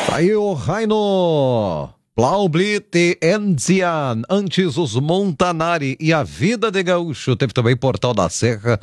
Aí o Raino, Blaublite, Enzian, antes os Montanari e a Vida de Gaúcho. Teve também Portal da Serra,